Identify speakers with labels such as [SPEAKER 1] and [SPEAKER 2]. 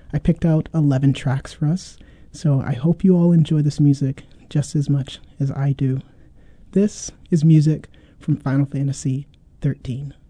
[SPEAKER 1] I picked out 11 tracks for us, so I hope you all enjoy this music just as much as I do. This is music from Final Fantasy 13.